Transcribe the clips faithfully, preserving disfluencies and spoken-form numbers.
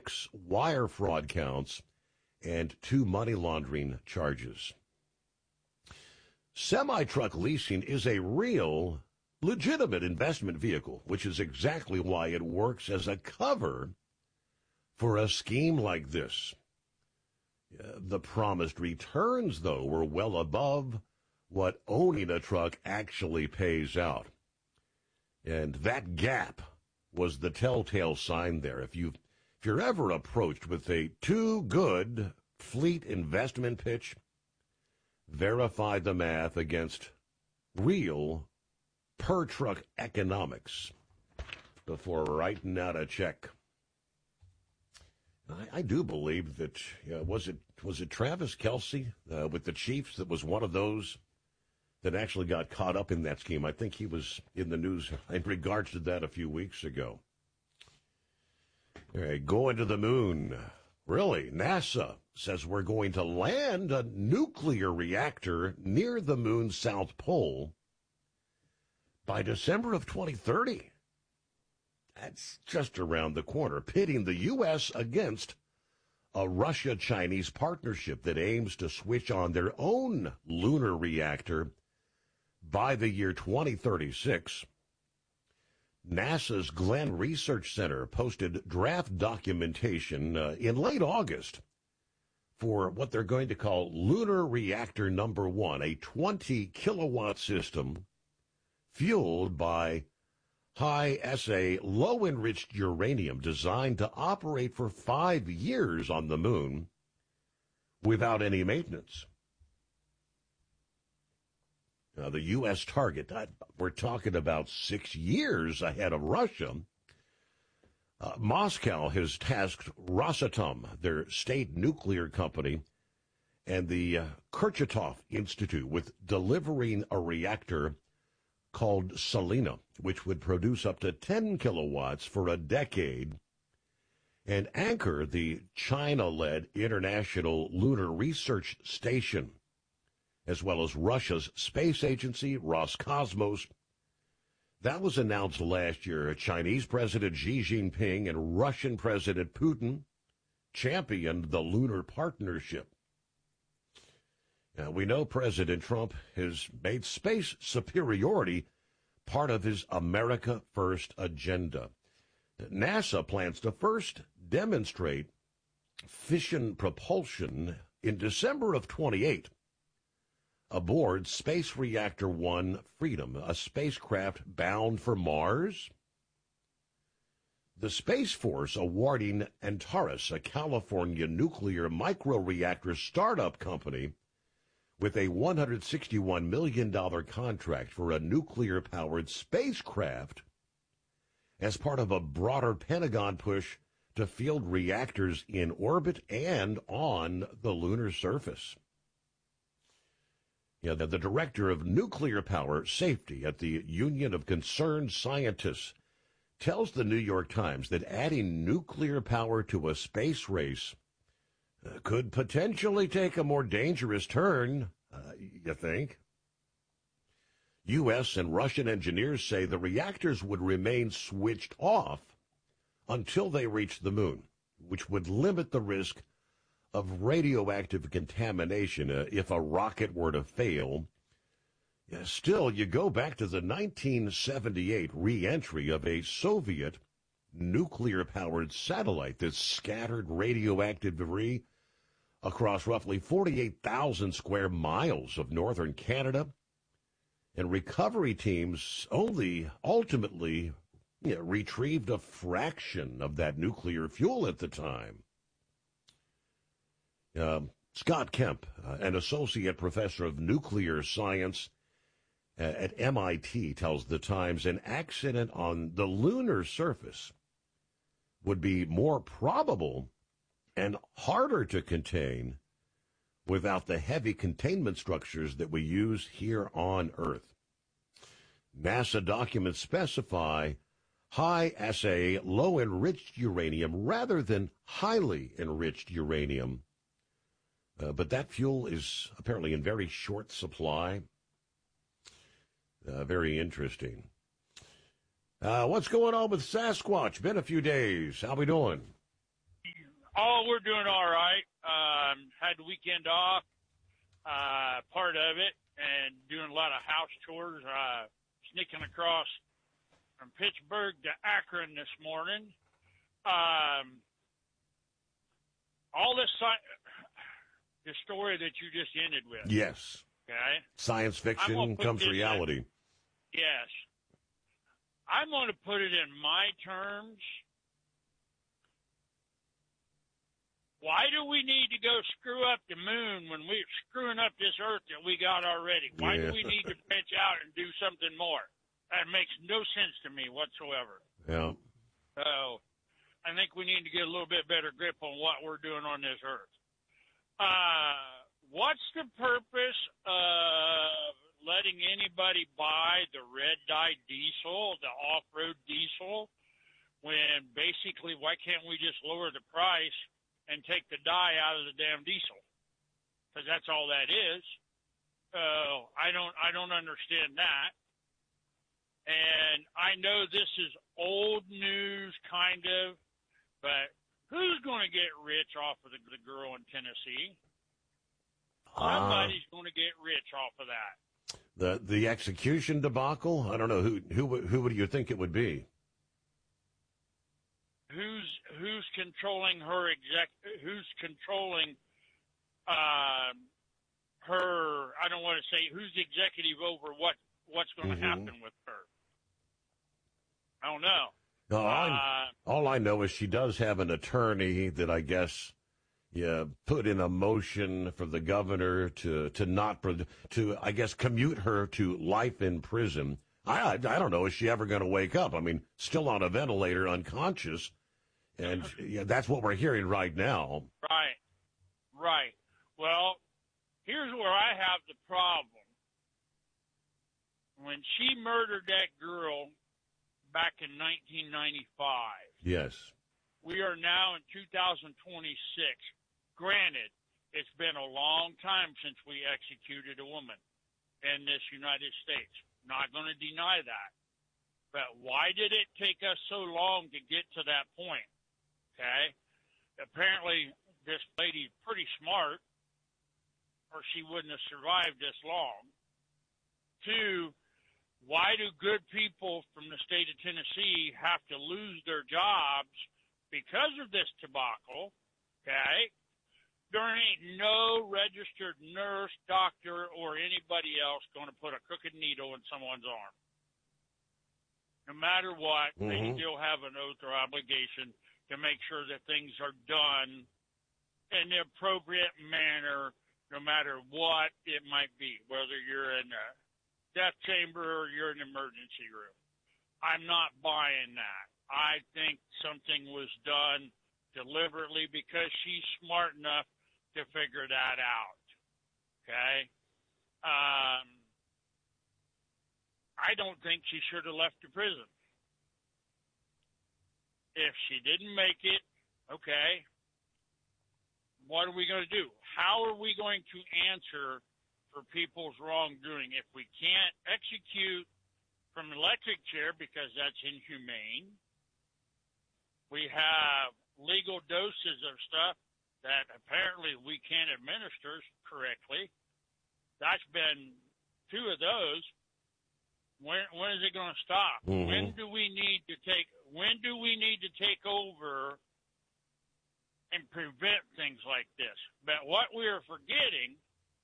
six wire fraud counts and two money laundering charges. Semi-truck leasing is a real, legitimate investment vehicle, which is exactly why it works as a cover for a scheme like this. Uh, the promised returns, though, were well above what owning a truck actually pays out. And that gap was the telltale sign there. If you if you're ever approached with a too good fleet investment pitch, verify the math against real per-truck economics before writing out a check. I, I do believe that, uh, was it was it Travis Kelce uh, with the Chiefs that was one of those that actually got caught up in that scheme? I think he was in the news in regards to that a few weeks ago. All right, going to the moon. Really, NASA says we're going to land a nuclear reactor near the moon's south pole by December of twenty thirty. That's just around the corner, pitting the U S against a Russia-Chinese partnership that aims to switch on their own lunar reactor by the year twenty thirty-six. NASA's Glenn Research Center posted draft documentation uh, in late August for what they're going to call Lunar Reactor Number One, a twenty kilowatt system fueled by high-assay, low-enriched uranium designed to operate for five years on the moon without any maintenance. Now, the U S target, we're talking about six years ahead of Russia. Uh, Moscow has tasked Rosatom, their state nuclear company, and the uh, Kurchatov Institute with delivering a reactor called Selena, which would produce up to ten kilowatts for a decade and anchor the China-led International Lunar Research Station, as well as Russia's space agency, Roscosmos. That was announced last year. Chinese President Xi Jinping and Russian President Putin championed the lunar partnership. Now, we know President Trump has made space superiority part of his America First agenda. NASA plans to first demonstrate fission propulsion in December of twenty-eight aboard Space Reactor One Freedom, a spacecraft bound for Mars. The Space Force awarding Antares, a California nuclear microreactor startup company, with a one hundred sixty-one million dollars contract for a nuclear-powered spacecraft as part of a broader Pentagon push to field reactors in orbit and on the lunar surface. Yeah, the, the director of nuclear power safety at the Union of Concerned Scientists tells the New York Times that adding nuclear power to a space race uh, could potentially take a more dangerous turn, uh, you think? U S and Russian engineers say the reactors would remain switched off until they reach the moon, which would limit the risk of radioactive contamination uh, if a rocket were to fail. Yeah, still, you go back to the nineteen seventy-eight re-entry of a Soviet nuclear-powered satellite that scattered radioactive debris across roughly forty-eight thousand square miles of northern Canada, and recovery teams only ultimately you know, retrieved a fraction of that nuclear fuel at the time. Uh, Scott Kemp, uh, an associate professor of nuclear science uh, at M I T, tells the Times an accident on the lunar surface would be more probable and harder to contain without the heavy containment structures that we use here on Earth. NASA documents specify high-assay, low-enriched uranium rather than highly enriched uranium. Uh, but that fuel is apparently in very short supply. Uh, very interesting. Uh, what's going on with Sasquatch? Been a few days. How we doing? Oh, we're doing all right. Um, had the weekend off, uh, part of it, and doing a lot of house chores. Uh, sneaking across from Pittsburgh to Akron this morning. Um, all this, si- the story that you just ended with. Yes. Okay. Science fiction comes reality. In, yes. I'm going to put it in my terms. Why do we need to go screw up the moon when we're screwing up this earth that we got already? Why yeah. do we need to branch out and do something more? That makes no sense to me whatsoever. Yeah. So I think we need to get a little bit better grip on what we're doing on this earth. Uh, what's the purpose of letting anybody buy the red dye diesel, the off-road diesel, when basically why can't we just lower the price and take the dye out of the damn diesel? Because that's all that is. Uh, I don't I don't understand that. And I know this is old news, kind of, but who's going to get rich off of the, the girl in Tennessee? Somebody's uh, going to get rich off of that. The the execution debacle? I don't know. Who who who would you think it would be? Who's who's controlling her exec? Who's controlling uh, her? I don't want to say who's executive over what what's going to mm-hmm. happen with her. I don't know. No, uh, all I know is she does have an attorney that I guess yeah put in a motion for the governor to to not to I guess commute her to life in prison. I I, I don't know. Is she ever going to wake up? I mean, still on a ventilator, unconscious, and yeah, that's what we're hearing right now. Right, right. Well, here's where I have the problem. When she murdered that girl back in nineteen ninety-five. Yes. We are now in two thousand twenty-six. Granted, it's been a long time since we executed a woman in this United States. Not going to deny that. But why did it take us so long to get to that point? Okay? Apparently, this lady's pretty smart, or she wouldn't have survived this long. Two, why do good people from the state of Tennessee have to lose their jobs because of this debacle? Okay? There ain't no registered nurse, doctor, or anybody else going to put a crooked needle in someone's arm. No matter what, mm-hmm. they still have an oath or obligation to make sure that things are done in the appropriate manner, no matter what it might be, whether you're in a death chamber or you're in an emergency room. I'm not buying that. I think something was done deliberately because she's smart enough to figure that out. Okay? Um, I don't think she should have left the prison. If she didn't make it, okay, what are we going to do? How are we going to answer for people's wrongdoing if we can't execute from an electric chair because that's inhumane? We have legal doses of stuff that apparently we can't administer correctly. That's been two of those. When when is it going to stop? Mm-hmm. When do we need to take? When do we need to take over and prevent things like this? But what we are forgetting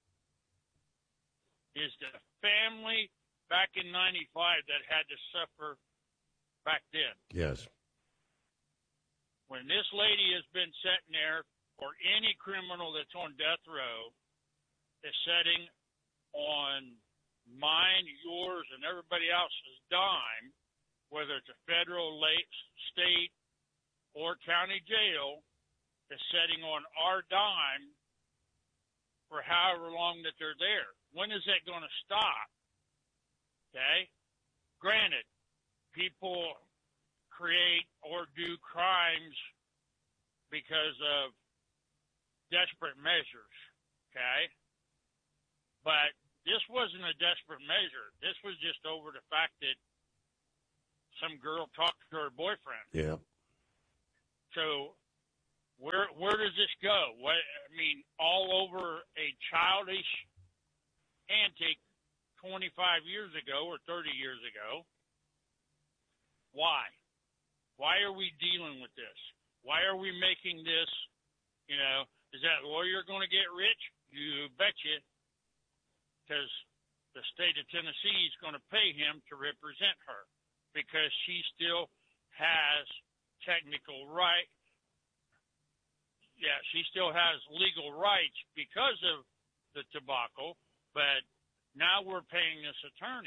is the family back in ninety-five that had to suffer back then. Yes. When this lady has been sitting there, or any criminal that's on death row is sitting on mine, yours, and everybody else's dime, whether it's a federal, state, or county jail, is sitting on our dime for however long that they're there. When is that going to stop? Okay? Granted, people create or do crimes because of desperate measures, okay? But this wasn't a desperate measure. This was just over the fact that some girl talked to her boyfriend. Yeah. So Where where does this go? What I mean, all over a childish antic twenty-five years ago or thirty years ago. Why? Why are we dealing with this? Why are we making this, you know, is that lawyer going to get rich? You betcha. Because the state of Tennessee is going to pay him to represent her because she still has technical right. Yeah, she still has legal rights because of the tobacco, but now we're paying this attorney.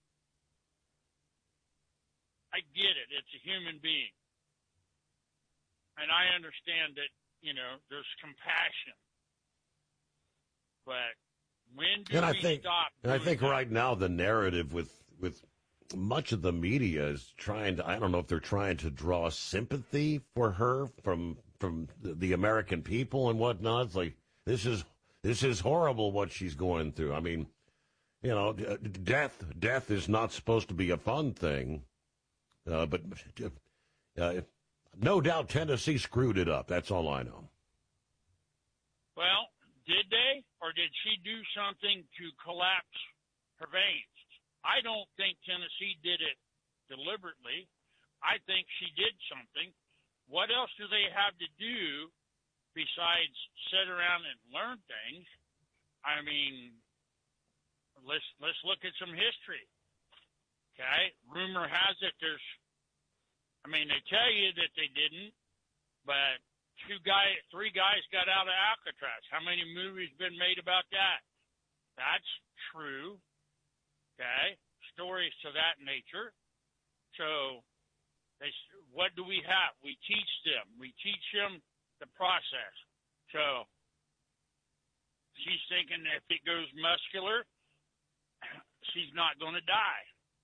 I get it. It's a human being. And I understand that, you know, there's compassion. But when do and I we think, stop And I think that? right now the narrative with, with much of the media is trying to, I don't know if they're trying to draw sympathy for her from from the American people and whatnot. It's like, this is this is horrible what she's going through. I mean, you know, death death is not supposed to be a fun thing. Uh, but uh, no doubt Tennessee screwed it up. That's all I know. Well, did they? Or did she do something to collapse her veins? I don't think Tennessee did it deliberately. I think she did something. What else do they have to do besides sit around and learn things? I mean, let's let's look at some history. Okay, rumor has it there's. I mean, they tell you that they didn't, but two guys, three guys got out of Alcatraz. How many movies been made about that? That's true. Okay, stories to that nature. So, they, what do we have? We teach them. We teach them the process. So, she's thinking if it goes muscular, she's not going to die.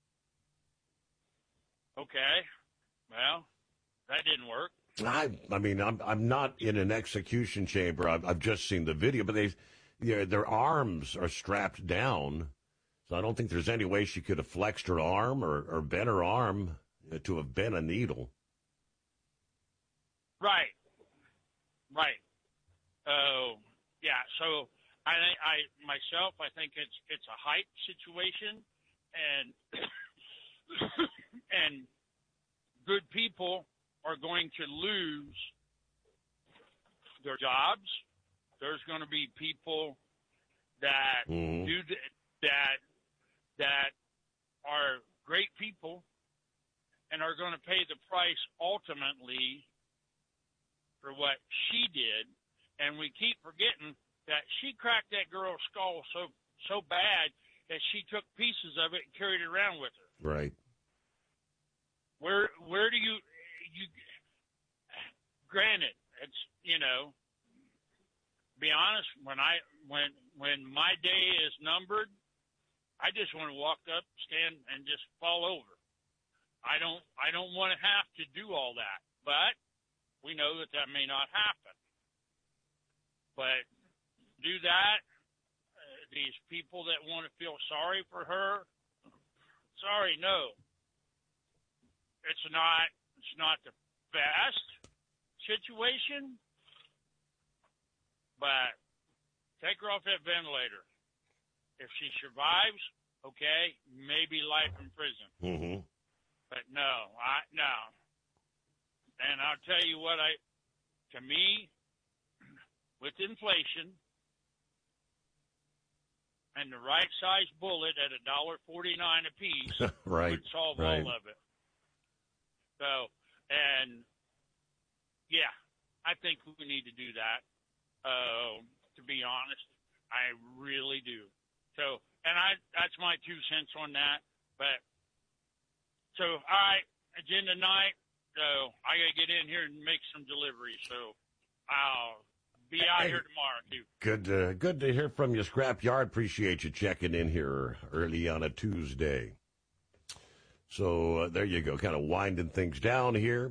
Okay, well, that didn't work. I, I mean, I'm I'm not in an execution chamber. I've, I've just seen the video, but they, yeah, their arms are strapped down, so I don't think there's any way she could have flexed her arm or, or bent her arm to have bent a needle. Right, right. Oh, uh, yeah. So I, I myself, I think it's it's a hype situation, and and good people are going to lose their jobs. There's going to be people that mm-hmm. do th- that that are great people and are going to pay the price ultimately for what she did. And we keep forgetting that she cracked that girl's skull so so bad that she took pieces of it and carried it around with her. Right. Where where do you you? Granted, it's you know. Be honest. When I when when my day is numbered, I just want to walk up, stand, and just fall over. I don't I don't want to have to do all that, but we know that that may not happen. But do that. Uh, these people that want to feel sorry for her, sorry, no. It's not. It's not the best situation, but take her off that ventilator. If she survives, okay, maybe life in prison. Mm-hmm. But no, I no. And I'll tell you what, I to me, with inflation and the right size bullet at a dollar forty nine a piece right, would solve right. all of it. So, and yeah, I think we need to do that. Uh, to be honest, I really do. So, and I that's my two cents on that. But so, all right, agenda night. So I got to get in here and make some deliveries. So I'll be out hey, here tomorrow too. Good, uh, good to hear from you, Scrapyard. Appreciate you checking in here early on a Tuesday. So uh, there you go, kind of winding things down here.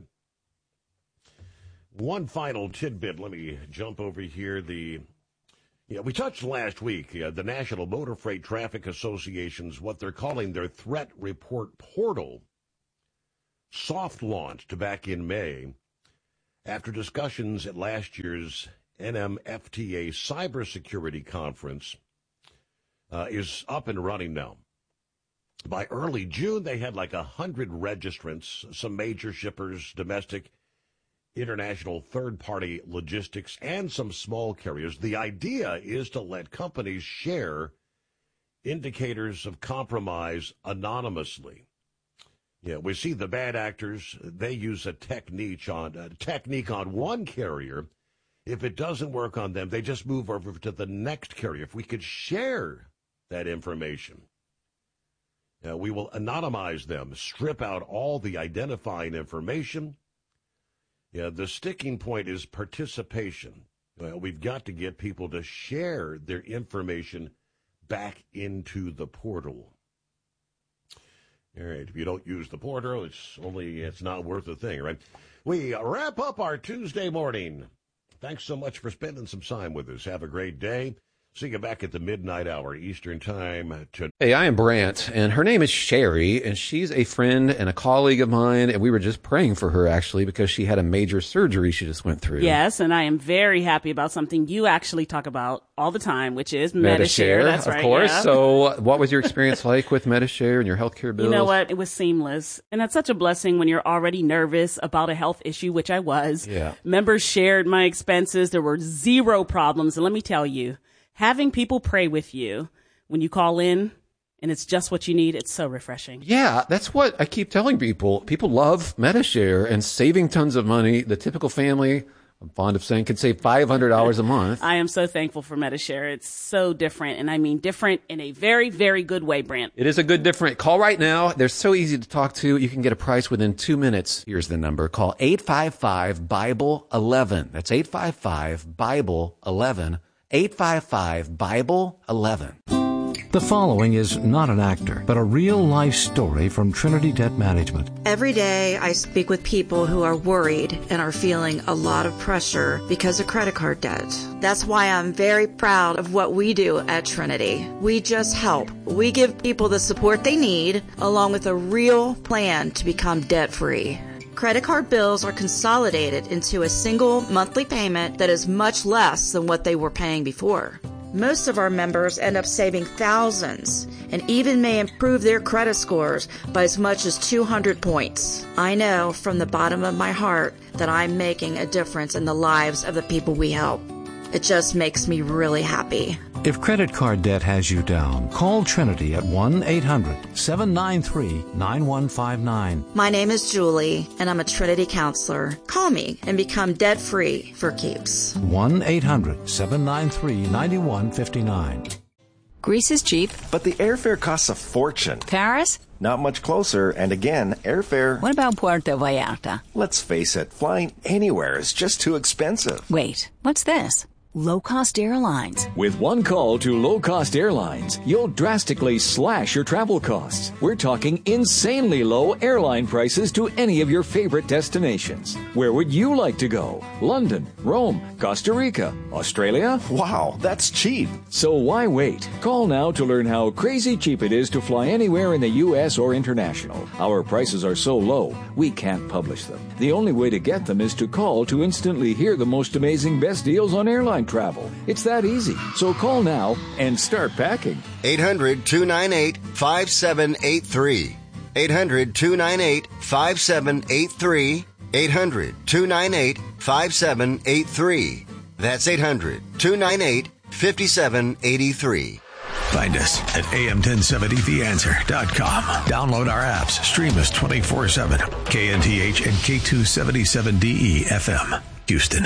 One final tidbit. Let me jump over here. The yeah, we touched last week uh, the National Motor Freight Traffic Association's what they're calling their threat report portal soft launched back in May, After discussions at last year's N M F T A Cybersecurity Conference uh, is up and running now. By early June, they had like one hundred registrants, some major shippers, domestic, international, third-party logistics, and some small carriers. The idea is to let companies share indicators of compromise anonymously. Yeah, we see the bad actors, they use a technique on a technique on one carrier. If it doesn't work on them, they just move over to the next carrier. If we could share that information, uh, we will anonymize them, strip out all the identifying information. Yeah, the sticking point is participation. Well, we've got to get people to share their information back into the portal. All right, if you don't use the portal, it's only, it's not worth a thing, right? We wrap up our Tuesday morning. Thanks so much for spending some time with us. Have a great day. See you back at the midnight hour Eastern time. To- hey, I am Brant, and her name is Sherry, and she's a friend and a colleague of mine, and we were just praying for her, actually, because she had a major surgery she just went through. Yes, and I am very happy about something you actually talk about all the time, which is Medi-Share. Medi-Share, That's of right, course. yeah. So what was your experience like with Medi-Share and your healthcare bills? You know what? It was seamless. And that's such a blessing when you're already nervous about a health issue, which I was. Yeah. Members shared my expenses. There were zero problems. And let me tell you, having people pray with you when you call in and it's just what you need, it's so refreshing. Yeah, that's what I keep telling people. People love Medi-Share and saving tons of money. The typical family, I'm fond of saying, can save five hundred dollars a month. I am so thankful for Medi-Share. It's so different, and I mean different in a very, very good way, Brant. It is a good different. Call right now. They're so easy to talk to. You can get a price within two minutes. Here's the number. Call eight five five, Bible eleven. That's eight five five, Bible eleven. eight five five, Bible eleven. The following is not an actor, but a real-life story from Trinity Debt Management. Every day I speak with people who are worried and are feeling a lot of pressure because of credit card debt. That's why I'm very proud of what we do at Trinity. We just help. We give people the support they need, along with a real plan to become debt-free. Credit card bills are consolidated into a single monthly payment that is much less than what they were paying before. Most of our members end up saving thousands and even may improve their credit scores by as much as two hundred points. I know from the bottom of my heart that I'm making a difference in the lives of the people we help. It just makes me really happy. If credit card debt has you down, call Trinity at one eight hundred, seven nine three, nine one five nine. My name is Julie, and I'm a Trinity counselor. Call me and become debt-free for keeps. one eight hundred, seven nine three, nine one five nine. Greece is cheap. But the airfare costs a fortune. Paris? Not much closer, and again, airfare... What about Puerto Vallarta? Let's face it, flying anywhere is just too expensive. Wait, what's this? Low-cost airlines. With one call to low-cost airlines, you'll drastically slash your travel costs. We're talking insanely low airline prices to any of your favorite destinations. Where would you like to go? London, Rome, Costa Rica, Australia? Wow, that's cheap. So why wait? Call now to learn how crazy cheap it is to fly anywhere in the U S or international. Our prices are so low, we can't publish them. The only way to get them is to call to instantly hear the most amazing best deals on airline travel. It's that easy. So call now and start packing. eight hundred, two nine eight, five seven eight three. eight hundred, two nine eight, five seven eight three. eight hundred, two nine eight, five seven eight three. That's eight hundred, two nine eight, five seven eight three. Find us at A M ten seventy the answer dot com. Download our apps. Stream us twenty-four seven. K N T H and K two seventy-seven D E F M. Houston.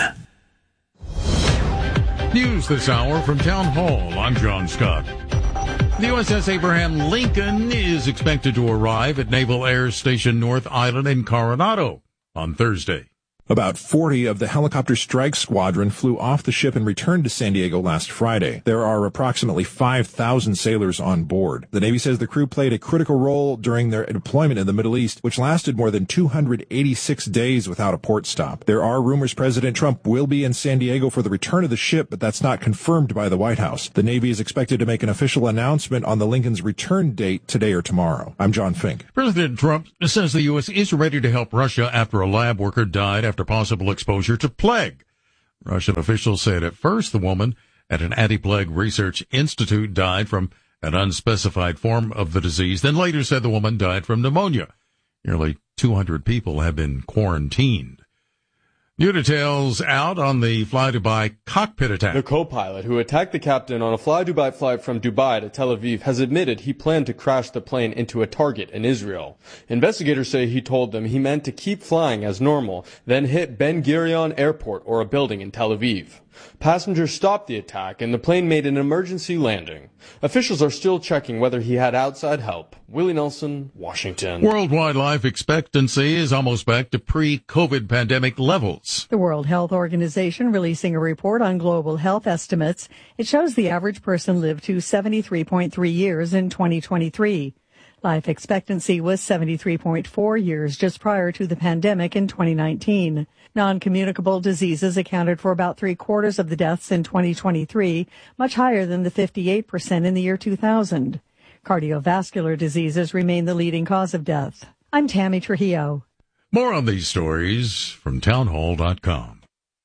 News this hour from Town Hall. I'm John Scott. The U S S Abraham Lincoln is expected to arrive at Naval Air Station North Island in Coronado on Thursday. About forty of the helicopter strike squadron flew off the ship and returned to San Diego last Friday. There are approximately five thousand sailors on board. The Navy says the crew played a critical role during their deployment in the Middle East, which lasted more than two hundred eighty-six days without a port stop. There are rumors President Trump will be in San Diego for the return of the ship, but that's not confirmed by the White House. The Navy is expected to make an official announcement on the Lincoln's return date today or tomorrow. I'm John Fink. President Trump says the U S is ready to help Russia after a lab worker died after after possible exposure to plague. Russian officials said at first the woman at an anti-plague research institute died from an unspecified form of the disease, then later said the woman died from pneumonia. Nearly two hundred people have been quarantined. New details out on the Fly Dubai cockpit attack. The co-pilot who attacked the captain on a Fly Dubai flight from Dubai to Tel Aviv has admitted he planned to crash the plane into a target in Israel. Investigators say he told them he meant to keep flying as normal, then hit Ben Gurion Airport or a building in Tel Aviv. Passengers stopped the attack and the plane made an emergency landing. Officials are still checking whether he had outside help. Willie Nelson, Washington. Worldwide life expectancy is almost back to pre-COVID pandemic levels. The World Health Organization releasing a report on global health estimates. It shows the average person lived to seventy-three point three years in twenty twenty-three. Life expectancy was seventy-three point four years just prior to the pandemic in twenty nineteen. Non-communicable diseases accounted for about three quarters of the deaths in twenty twenty-three, much higher than the fifty-eight percent in the year two thousand. Cardiovascular diseases remain the leading cause of death. I'm Tammy Trujillo. More on these stories from townhall dot com.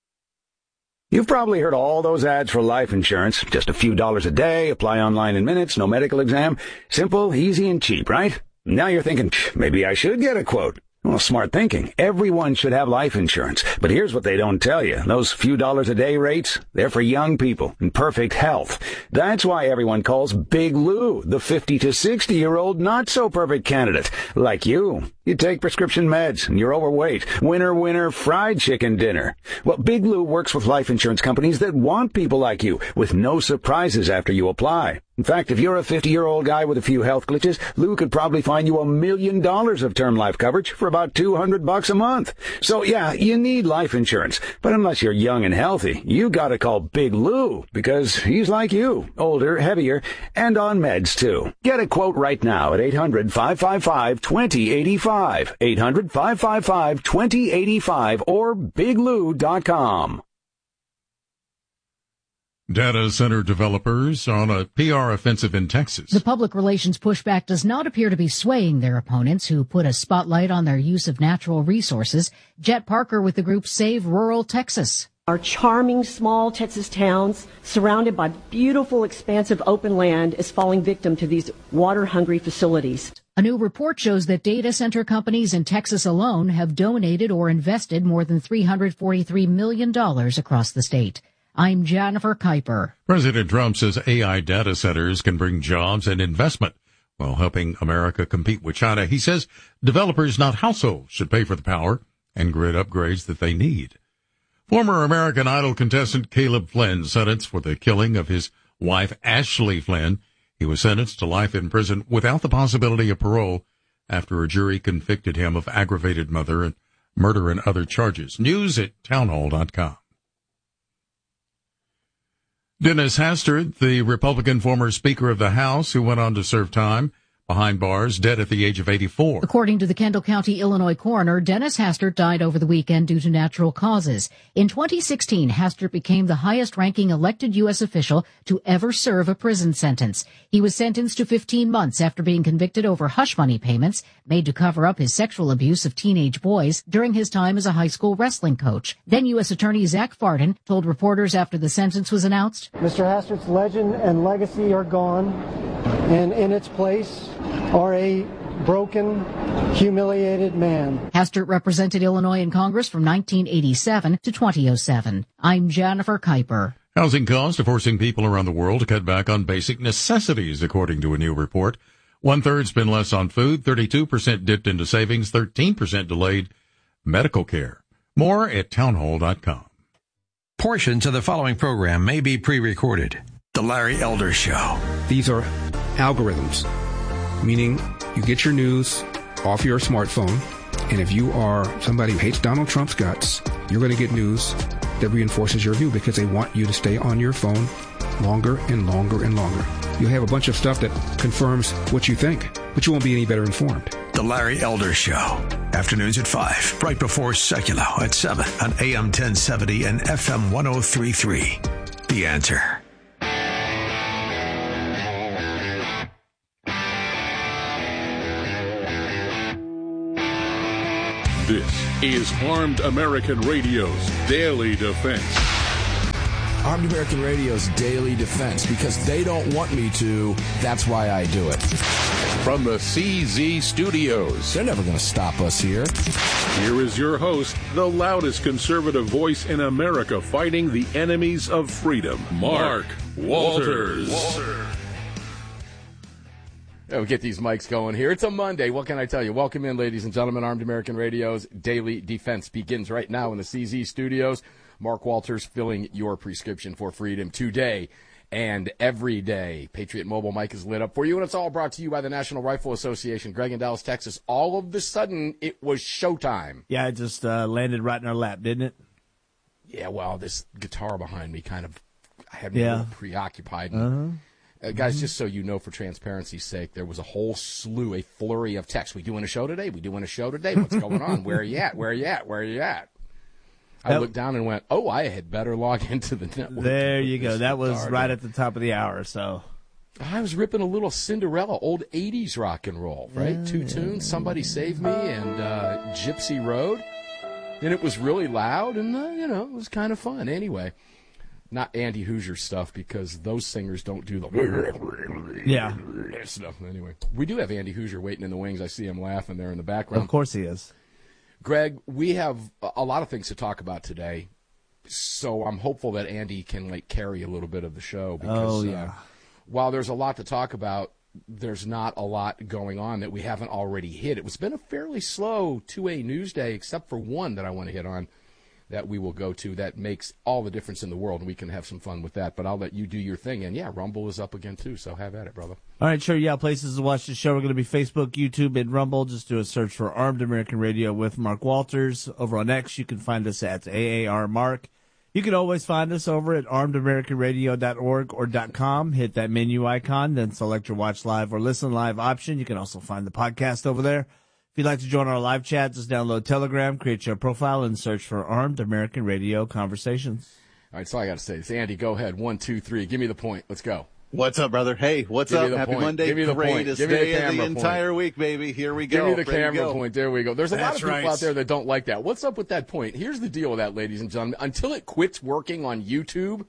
You've probably heard all those ads for life insurance. Just a few dollars a day, apply online in minutes, no medical exam. Simple, easy, and cheap, right? Now you're thinking, maybe I should get a quote. Well, smart thinking. Everyone should have life insurance. But here's what they don't tell you. Those few dollars a day rates, they're for young people in perfect health. That's why everyone calls Big Lou the fifty to sixty-year-old not-so-perfect candidate. Like you. You take prescription meds and you're overweight. Winner, winner, fried chicken dinner. Well, Big Lou works with life insurance companies that want people like you with no surprises after you apply. In fact, if you're a fifty-year-old guy with a few health glitches, Lou could probably find you a million dollars of term life coverage for about two hundred bucks a month. So yeah, you need life insurance. But unless you're young and healthy, you gotta call Big Lou because he's like you, older, heavier, and on meds too. Get a quote right now at eight hundred, five five five, two zero eight five, eight hundred, five five five, two zero eight five, or big lou dot com. Data center developers on a P R offensive in Texas. The public relations pushback does not appear to be swaying their opponents, who put a spotlight on their use of natural resources. Jet Parker with the group Save Rural Texas. Our charming small Texas towns, surrounded by beautiful, expansive open land, is falling victim to these water-hungry facilities. A new report shows that data center companies in Texas alone have donated or invested more than three hundred forty-three million dollars across the state. I'm Jennifer Kuiper. President Trump says A I data centers can bring jobs and investment while helping America compete with China. He says developers, not households, should pay for the power and grid upgrades that they need. Former American Idol contestant Caleb Flynn sentenced for the killing of his wife Ashley Flynn. He was sentenced to life in prison without the possibility of parole after a jury convicted him of aggravated murder and murder and other charges. News at townhall dot com. Dennis Hastert, the Republican former Speaker of the House who went on to serve time behind bars, dead at the age of eighty-four. According to the Kendall County, Illinois coroner, Dennis Hastert died over the weekend due to natural causes. In twenty sixteen, Hastert became the highest-ranking elected U S official to ever serve a prison sentence. He was sentenced to fifteen months after being convicted over hush money payments made to cover up his sexual abuse of teenage boys during his time as a high school wrestling coach. Then U S Attorney Zach Farden told reporters after the sentence was announced, Mister Hastert's legend and legacy are gone, and in its place are a broken, humiliated man. Hastert represented Illinois in Congress from nineteen eighty-seven to twenty oh seven. I'm Jennifer Kuiper. Housing costs are forcing people around the world to cut back on basic necessities, according to a new report. One-third spend less on food, thirty-two percent dipped into savings, thirteen percent delayed medical care. More at townhall dot com. Portions of the following program may be pre-recorded. The Larry Elder Show. These are algorithms, meaning you get your news off your smartphone, and if you are somebody who hates Donald Trump's guts, you're going to get news that reinforces your view because they want you to stay on your phone longer and longer and longer. You'll have a bunch of stuff that confirms what you think, but you won't be any better informed. The Larry Elder Show. Afternoons at five, right before Secular at seven on A M ten seventy and F M one oh three point three. The Answer. This is Armed American Radio's Daily Defense. Armed American Radio's Daily Defense, because they don't want me to, that's why I do it. From the C Z Studios. They're never going to stop us here. Here is your host, the loudest conservative voice in America fighting the enemies of freedom, Mark Walters. Walters. Yeah, we get these mics going here. It's a Monday. What can I tell you? Welcome in, ladies and gentlemen. Armed American Radio's Daily Defense begins right now in the C Z Studios. Mark Walters filling your prescription for freedom today and every day. Patriot Mobile mic is lit up for you, and it's all brought to you by the National Rifle Association. Greg in Dallas, Texas. All of a sudden, it was showtime. Yeah, it just uh, landed right in our lap, didn't it? Yeah, well, this guitar behind me kind of had me Yeah. a little preoccupied. Uh-huh. Uh, guys, Mhm. just so you know, for transparency's sake, there was a whole slew, a flurry of texts. We doing a show today? We doing a show today? What's going on? Where are you at? Where are you at? Where are you at? I That- looked down and went, oh, I had better log into the network. There you go. This That was guitar right to- at the top of the hour, so. I was ripping a little Cinderella, old eighties rock and roll, right? Yeah, Two yeah. tunes, Somebody Save Me and uh, Gypsy Road. And it was really loud, and, uh, you know, it was kind of fun. Anyway, not Andy Hoosier stuff, because those singers don't do the Yeah. stuff. Anyway, we do have Andy Hoosier waiting in the wings. I see him laughing there in the background. Of course he is. Greg, we have a- a lot of things to talk about today, so I'm hopeful that Andy can like carry a little bit of the show. Because, Oh, yeah. uh, while there's a lot to talk about, there's not a lot going on that we haven't already hit. It was been a fairly slow two A news day, except for one that I want to hit on that we will go to that makes all the difference in the world, and we can have some fun with that. But I'll let you do your thing. And, yeah, Rumble is up again, too, so have at it, brother. All right, sure. Yeah, places to watch the show are going to be Facebook, YouTube, and Rumble. Just do a search for Armed American Radio with Mark Walters. Over on X, you can find us at A A R Mark. You can always find us over at armed american radio dot org or .com. Hit that menu icon, then select your watch live or listen live option. You can also find the podcast over there. If you'd like to join our live chat, just download Telegram, create your profile, and search for Armed American Radio Conversations. All right, so I got to say this. Andy, go ahead. One, two, three. Give me the point. Let's go. What's up, brother? Hey, what's Give me up? the Happy point. Monday. Give me the point. Greatest Give me the day of the camera point. entire week, baby. Here we go. Give me the Ready to camera go. point. There we go. There's a lot of That's people right. out there that don't like that. What's up with that point? Here's the deal with that, ladies and gentlemen. Until it quits working on YouTube,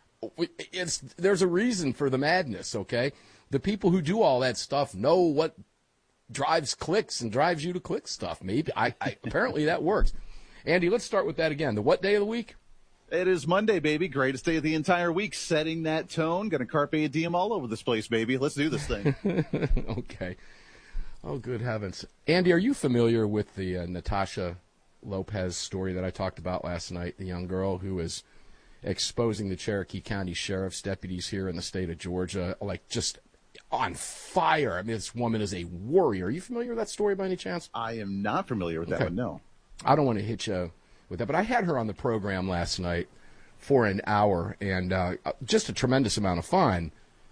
it's there's a reason for the madness, okay? The people who do all that stuff know what drives clicks and drives you to click stuff. Maybe I, I apparently that works. Andy, let's start with that again. The what day of the week? It is Monday, baby. Greatest day of the entire week. Setting that tone. Gonna carpe diem all over this place, baby. Let's do this thing. Okay. Oh, good heavens. Andy, are you familiar with the uh, Natasha Lopez story that I talked about last night, the young girl who is exposing the Cherokee County Sheriff's deputies here in the state of Georgia, like just on fire? I mean, this woman is a warrior. Are you familiar with that story by any chance? I am not familiar with that Okay. one, no. I don't want to hit you with that, but I had her on the program last night for an hour, and uh, just a tremendous amount of fun.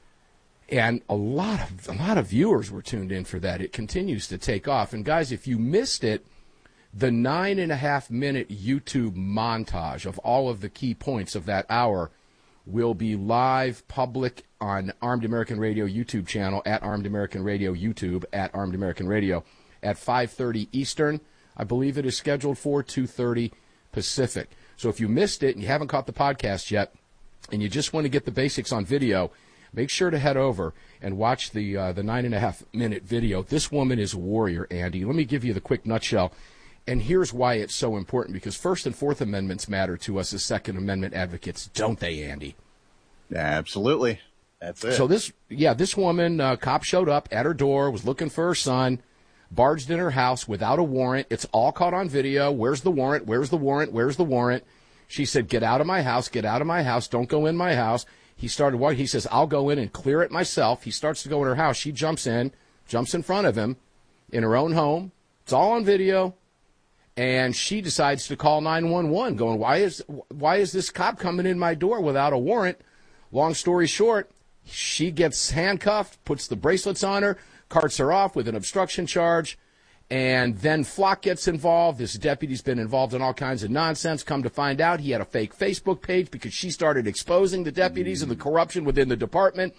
And a lot of a lot of viewers were tuned in for that. It continues to take off. And guys, if you missed it, the nine and a half minute YouTube montage of all of the key points of that hour will be live public on Armed American Radio YouTube channel at Armed American Radio YouTube at Armed American Radio at five thirty Eastern. I believe it is scheduled for two thirty Pacific. So if you missed it and you haven't caught the podcast yet, and you just want to get the basics on video, make sure to head over and watch the uh, the nine and a half minute video. This woman is a warrior, Andy. Let me give you the quick nutshell. And here's why it's so important, because First and Fourth Amendments matter to us as Second Amendment advocates, don't they, Andy? Absolutely. That's it. So this, yeah, this woman, uh, cop showed up at her door, was looking for her son, barged in her house without a warrant. It's all caught on video. Where's the warrant? Where's the warrant? Where's the warrant? She said, get out of my house. Get out of my house. Don't go in my house. He started walking. He says, I'll go in and clear it myself. He starts to go in her house. She jumps in, jumps in front of him in her own home. It's all on video. And she decides to call nine one one, going, why is why is this cop coming in my door without a warrant? Long story short, she gets handcuffed, puts the bracelets on her, carts her off with an obstruction charge, and then Flock gets involved. This deputy's been involved in all kinds of nonsense. Come to find out, he had a fake Facebook page because she started exposing the deputies and the corruption within the department.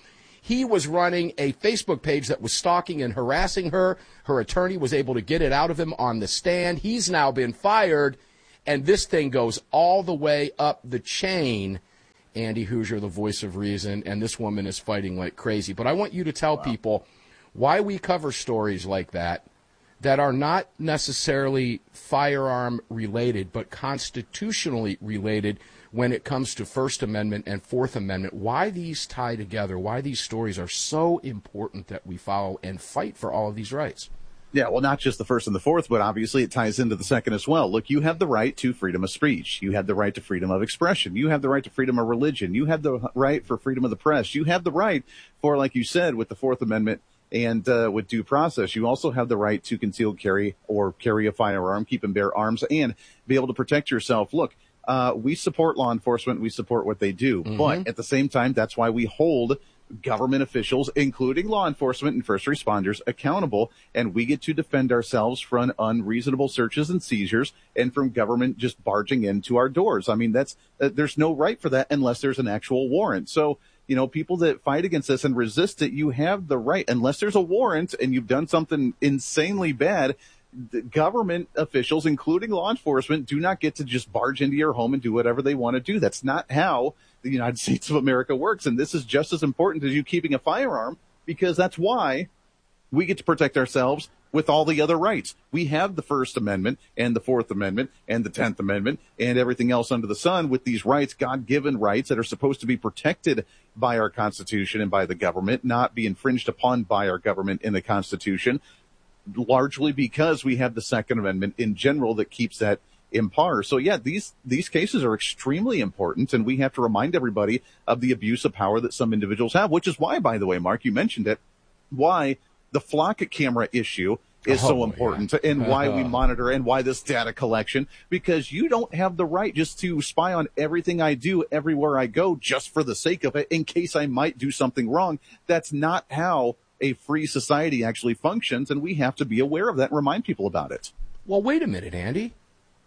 He was running a Facebook page that was stalking and harassing her. Her attorney was able to get it out of him on the stand. He's now been fired, and this thing goes all the way up the chain. Andy Hoosier, the voice of reason, and this woman is fighting like crazy. But I want you to tell wow. people why we cover stories like that that are not necessarily firearm related, but constitutionally related when it comes to First Amendment and Fourth Amendment, why these tie together, why these stories are so important that we follow and fight for all of these rights. Yeah, well, not just the First and the Fourth, but obviously it ties into the Second as well. Look, you have the right to freedom of speech. You have the right to freedom of expression. You have the right to freedom of religion. You have the right for freedom of the press. You have the right for, like you said, with the Fourth Amendment and uh, with due process. You also have the right to concealed carry or carry a firearm, keep and bear arms, and be able to protect yourself. Look, uh, we support law enforcement. We support what they do. Mm-hmm. But at the same time, that's why we hold government officials, including law enforcement and first responders, accountable, and we get to defend ourselves from unreasonable searches and seizures and from government just barging into our doors. I mean, that's uh, there's no right for that unless there's an actual warrant. So, you know, people that fight against this and resist it, you have the right, unless there's a warrant and you've done something insanely bad. The government officials, including law enforcement, do not get to just barge into your home and do whatever they want to do. That's not how the United States of America works. And this is just as important as you keeping a firearm, because that's why we get to protect ourselves with all the other rights. We have the First Amendment and the Fourth Amendment and the Tenth Amendment and everything else under the sun with these rights, God-given rights that are supposed to be protected by our Constitution and by the government, not be infringed upon by our government in the Constitution, largely because we have the Second Amendment in general that keeps that in par. So, yeah, these these cases are extremely important, and we have to remind everybody of the abuse of power that some individuals have, which is why, by the way, Mark, you mentioned it, why the flock camera issue is oh, so important yeah. and why we monitor and why this data collection, because you don't have the right just to spy on everything I do everywhere I go just for the sake of it in case I might do something wrong. That's not how a free society actually functions, and we have to be aware of that and remind people about it. Well, wait a minute, Andy.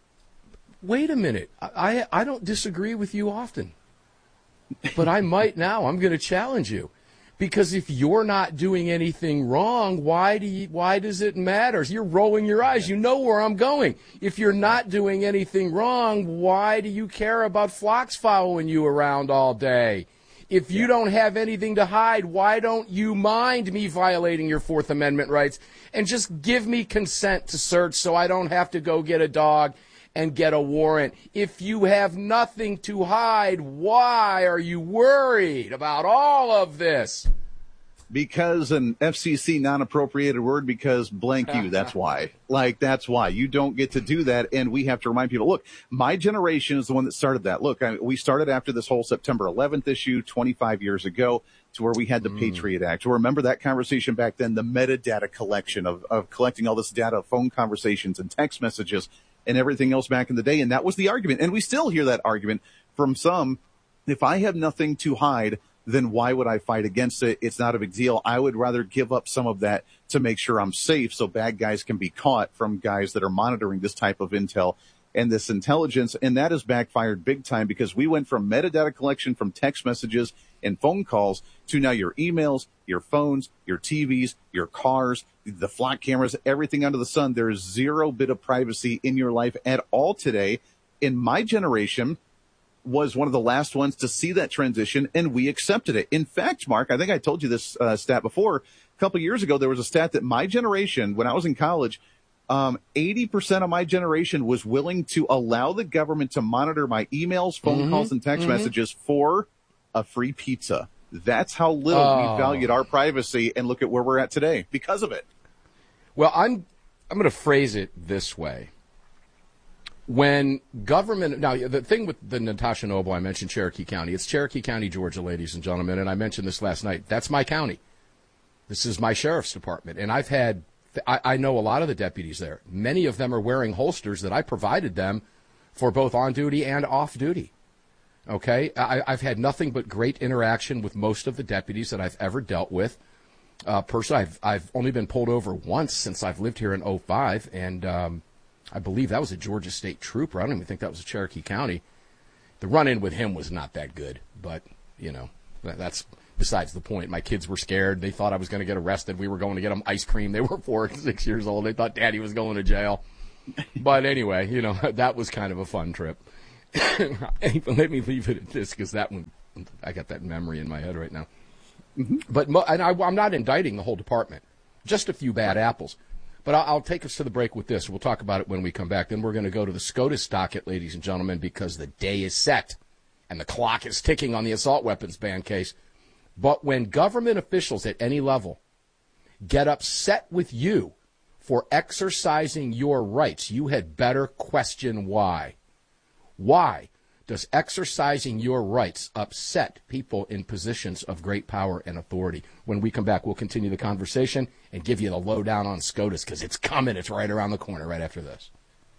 Wait a minute. I, I don't disagree with you often, but I might now. I'm going to challenge you, because if you're not doing anything wrong, why do you, why does it matter? You're rolling your eyes. You know where I'm going. If you're not doing anything wrong, why do you care about flocks following you around all day? If you don't have anything to hide, why don't you mind me violating your Fourth Amendment rights and just give me consent to search so I don't have to go get a dog and get a warrant? If you have nothing to hide, why are you worried about all of this? Because an F C C non-appropriated word, because blank you, that's why. Like, that's why. You don't get to do that, and we have to remind people, look, my generation is the one that started that. Look, I, we started after this whole September eleventh issue twenty-five years ago, to where we had the mm. Patriot Act. To remember that conversation back then, the metadata collection of, of collecting all this data, phone conversations and text messages and everything else back in the day, and that was the argument. And we still hear that argument from some. If I have nothing to hide, then why would I fight against it? It's not a big deal. I would rather give up some of that to make sure I'm safe so bad guys can be caught from guys that are monitoring this type of intel and this intelligence. And that has backfired big time, because we went from metadata collection from text messages and phone calls to now your emails, your phones, your T Vs, your cars, the flock cameras, everything under the sun. There is zero bit of privacy in your life at all today. In my generation, was one of the last ones to see that transition, and we accepted it. In fact, Mark, I think I told you this uh, stat before. A couple of years ago, there was a stat that my generation, when I was in college, um, eighty percent of my generation was willing to allow the government to monitor my emails, phone mm-hmm. calls, and text mm-hmm. messages for a free pizza. That's how little oh. we valued our privacy, and look at where we're at today because of it. Well, I'm I'm going to phrase it this way. When government, now the thing with the Natasha Noble, I mentioned Cherokee County. It's Cherokee County, Georgia, ladies and gentlemen, and I mentioned this last night. That's my county. This is my sheriff's department, and I've had, I, I know a lot of the deputies there. Many of them are wearing holsters that I provided them for both on duty and off duty. Okay, I, I've had nothing but great interaction with most of the deputies that I've ever dealt with. Uh, personally, I've I've only been pulled over once since I've lived here in oh five, and um, I believe that was a Georgia State trooper. I don't even think that was a Cherokee County. The run-in with him was not that good, but, you know, that, that's besides the point. My kids were scared. They thought I was going to get arrested. We were going to get them ice cream. They were four, six years old. They thought Daddy was going to jail. But anyway, you know, that was kind of a fun trip. Let me leave it at this, because that one, I got that memory in my head right now. Mm-hmm. But and I, I'm not indicting the whole department. Just a few bad apples. But I'll, I'll take us to the break with this. We'll talk about it when we come back. Then we're going to go to the SCOTUS docket, ladies and gentlemen, because the day is set and the clock is ticking on the assault weapons ban case. But when government officials at any level get upset with you for exercising your rights, you had better question why. Why does exercising your rights upset people in positions of great power and authority? When we come back, we'll continue the conversation and give you the lowdown on SCOTUS, because it's coming. It's right around the corner right after this.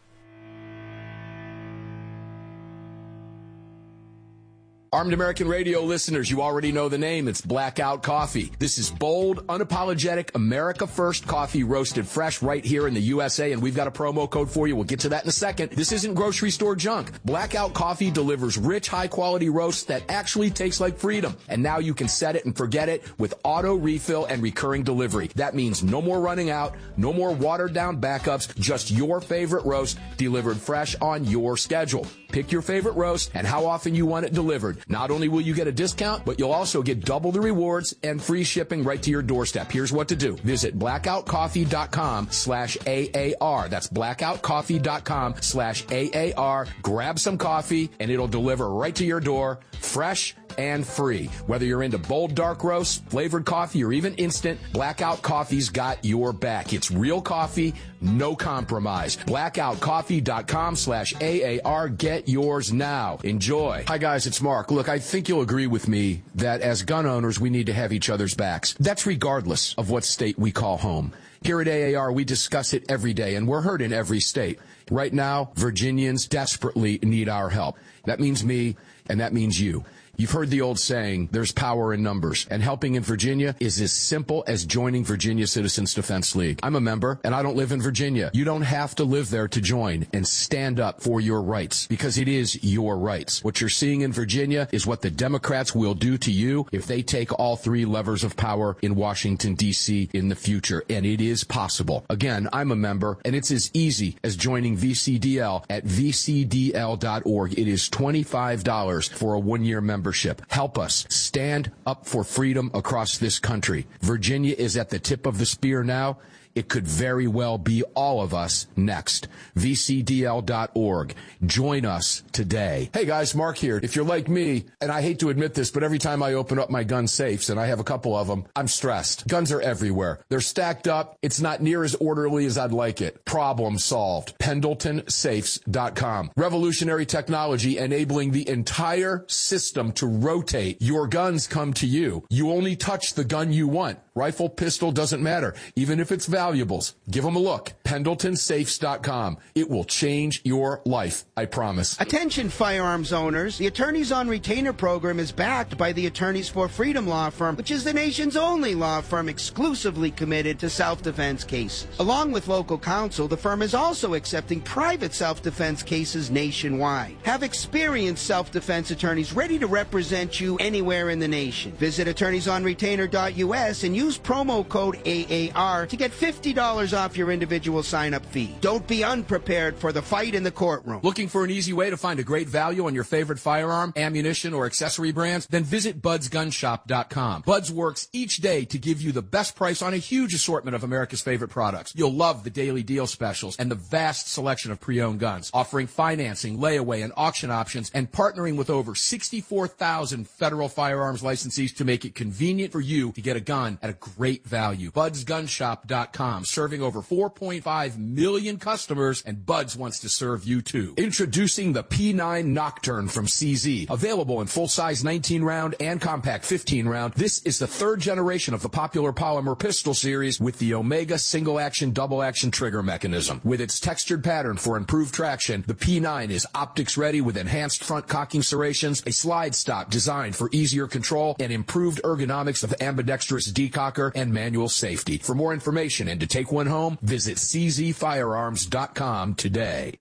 Armed American Radio listeners, you already know the name. It's Blackout Coffee. This is bold, unapologetic, America First coffee roasted fresh right here in the U S A, and we've got a promo code for you. We'll get to that in a second. This isn't grocery store junk. Blackout Coffee delivers rich, high-quality roasts that actually taste like freedom. And now you can set it and forget it with auto refill and recurring delivery. That means no more running out, no more watered-down backups, just your favorite roast delivered fresh on your schedule. Pick your favorite roast and how often you want it delivered. Not only will you get a discount, but you'll also get double the rewards and free shipping right to your doorstep. Here's what to do. Visit blackoutcoffee.com slash AAR. That's blackoutcoffee.com slash AAR. Grab some coffee, and it'll deliver right to your door, fresh and free. Whether you're into bold dark roast, flavored coffee, or even instant, Blackout Coffee's got your back. It's real coffee, no compromise. blackoutcoffee.com slash AAR. Get yours now. Enjoy. Hi, guys. It's Mark. Look, I think you'll agree with me that as gun owners, we need to have each other's backs. That's regardless of what state we call home. Here at A A R, we discuss it every day, and we're heard in every state. Right now, Virginians desperately need our help. That means me, and that means you. You've heard the old saying, there's power in numbers, and helping in Virginia is as simple as joining Virginia Citizens Defense League. I'm a member, and I don't live in Virginia. You don't have to live there to join and stand up for your rights, because it is your rights. What you're seeing in Virginia is what the Democrats will do to you if they take all three levers of power in Washington, D C in the future, and it is possible. Again, I'm a member, and it's as easy as joining V C D L at v c d l dot org. It is twenty-five dollars for a one-year membership. Help us stand up for freedom across this country. Virginia is at the tip of the spear now. It could very well be all of us next. v c d l dot org. Join us today. Hey guys, Mark here. If you're like me, and I hate to admit this, but every time I open up my gun safes, and I have a couple of them, I'm stressed. Guns are everywhere. They're stacked up. It's not near as orderly as I'd like it. Problem solved. Pendleton Safes dot com. Revolutionary technology enabling the entire system to rotate. Your guns come to you. You only touch the gun you want. Rifle, pistol, doesn't matter. Even if it's valuables, give them a look. Pendleton Safes dot com. It will change your life, I promise. Attention firearms owners. The Attorneys on Retainer program is backed by the Attorneys for Freedom law firm, which is the nation's only law firm exclusively committed to self-defense cases. Along with local counsel, the firm is also accepting private self-defense cases nationwide. Have experienced self-defense attorneys ready to represent you anywhere in the nation. Visit attorneys on retainer dot u s and use promo code A A R to get fifty dollars off your individual sign-up fee. Don't be unprepared for the fight in the courtroom. Looking for an easy way to find a great value on your favorite firearm, ammunition, or accessory brands? Then visit buds gun shop dot com. Buds works each day to give you the best price on a huge assortment of America's favorite products. You'll love the daily deal specials and the vast selection of pre-owned guns, offering financing, layaway, and auction options, and partnering with over sixty-four thousand federal firearms licensees to make it convenient for you to get a gun at a great value. buds gun shop dot com, serving over four point five million customers, and Buds wants to serve you too. Introducing the P nine Nocturne from C Z. Available in full-size nineteen round and compact fifteen round, this is the third generation of the popular polymer pistol series with the Omega single-action, double-action trigger mechanism. With its textured pattern for improved traction, the P nine is optics-ready with enhanced front cocking serrations, a slide stop designed for easier control, and improved ergonomics of ambidextrous decocker and manual safety. For more information and to take one home, visit c z firearms dot com today.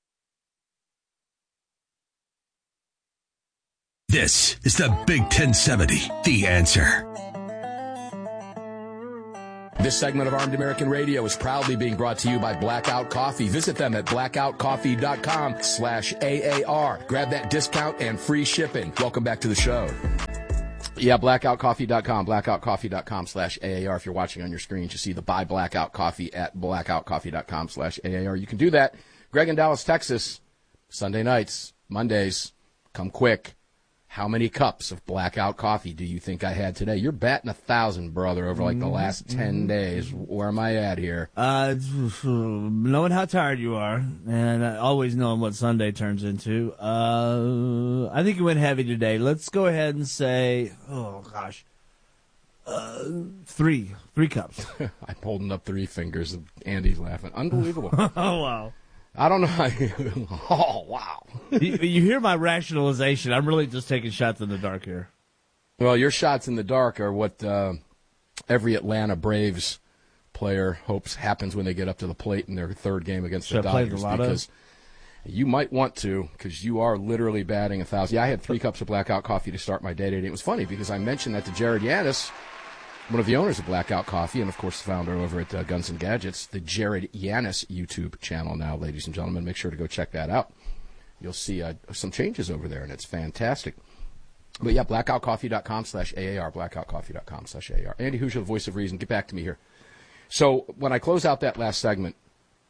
This is the Big ten seventy, The Answer. This segment of Armed American Radio is proudly being brought to you by Blackout Coffee. Visit them at blackoutcoffee.com slash AAR. Grab that discount and free shipping. Welcome back to the show. Yeah, blackout coffee dot com, blackout coffee dot com slash A A R. If you're watching on your screen, you see the buy Blackout Coffee at blackout coffee dot com slash A A R. You can do that. Greg in Dallas, Texas, Sunday nights, Mondays, come quick. How many cups of Blackout Coffee do you think I had today? You're batting a thousand, brother, over like the last ten mm-hmm. days. Where am I at here? Uh, knowing how tired you are, and always knowing what Sunday turns into, uh, I think you went heavy today. Let's go ahead and say, oh gosh, uh, three, three cups. I'm holding up three fingers. Andy's laughing. Unbelievable. Oh wow. I don't know. Oh, wow. you, you hear my rationalization. I'm really just taking shots in the dark here. Well, your shots in the dark are what uh, every Atlanta Braves player hopes happens when they get up to the plate in their third game against Should the I Dodgers. play the Because you might want to, because you are literally batting a thousand. Yeah, I had three cups of Blackout Coffee to start my day today. It was funny because I mentioned that to Jared Yanis, one of the owners of Blackout Coffee, and, of course, the founder over at uh, Guns and Gadgets, the Jared Yanis YouTube channel now, ladies and gentlemen. Make sure to go check that out. You'll see uh, some changes over there, and it's fantastic. But, yeah, blackoutcoffee.com slash AAR, blackoutcoffee.com slash AAR. Andy Hoosier, the voice of reason. Get back to me here. So when I close out that last segment,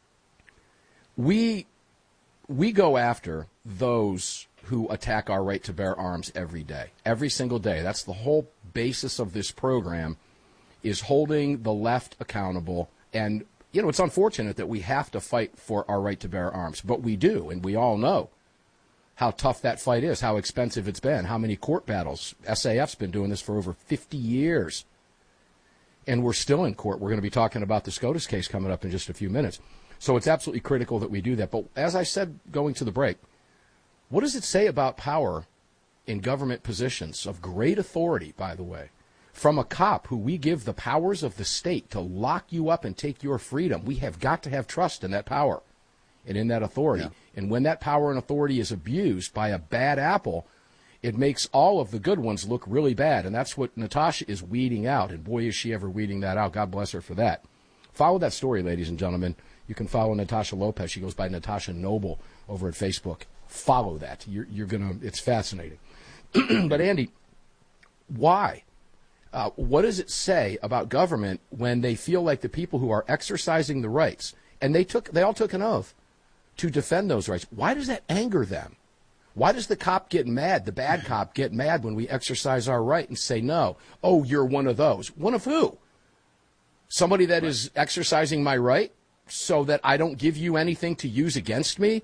we we go after those who attack our right to bear arms every day, every single day. That's the whole basis of this program, is holding the left accountable. And, you know, it's unfortunate that we have to fight for our right to bear arms, but we do, and we all know how tough that fight is, how expensive it's been, how many court battles. S A F's been doing this for over fifty years, and we're still in court. We're going to be talking about the SCOTUS case coming up in just a few minutes. So it's absolutely critical that we do that. But as I said going to the break, what does it say about power in government positions of great authority, by the way, from a cop who we give the powers of the state to lock you up and take your freedom? We have got to have trust in that power and in that authority. Yeah. And when that power and authority is abused by a bad apple, it makes all of the good ones look really bad. And that's what Natasha is weeding out. And boy, is she ever weeding that out. God bless her for that. Follow that story, ladies and gentlemen. You can follow Natasha Lopez. She goes by Natasha Noble over at Facebook. Follow that. You're, you're gonna. It's fascinating. But Andy, why? Uh, what does it say about government when they feel like the people who are exercising the rights, and they took, they all took an oath to defend those rights? Why does that anger them? Why does the cop get mad, the bad cop get mad when we exercise our right and say no? Oh, you're one of those. One of who? Somebody that right. is exercising my right so that I don't give you anything to use against me?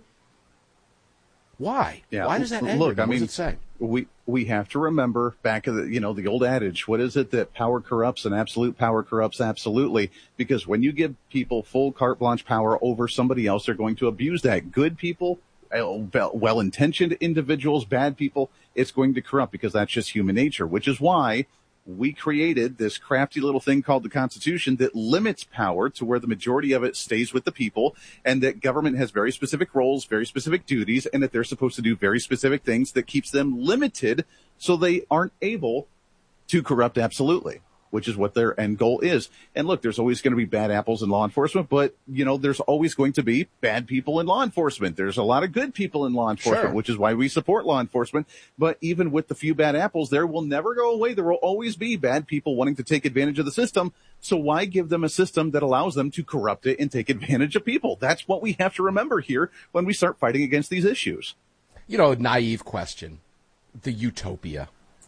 Why? Yeah. Why does that anger? Look, I what mean, does it say? we we have to remember back of the you know the old adage. What is it that power corrupts and absolute power corrupts absolutely? Because when you give people full carte blanche power over somebody else, they're going to abuse that. Good people, well-intentioned individuals, bad people, it's going to corrupt because that's just human nature. Which is why we created this crafty little thing called the Constitution that limits power to where the majority of it stays with the people, and that government has very specific roles, very specific duties, and that they're supposed to do very specific things that keeps them limited so they aren't able to corrupt absolutely, which is what their end goal is. And look, there's always going to be bad apples in law enforcement, but, you know, there's always going to be bad people in law enforcement. There's a lot of good people in law enforcement, sure. which is why we support law enforcement. But even with the few bad apples, there will never go away. There will always be bad people wanting to take advantage of the system. So why give them a system that allows them to corrupt it and take advantage of people? That's what we have to remember here when we start fighting against these issues. You know, naive question, the utopia.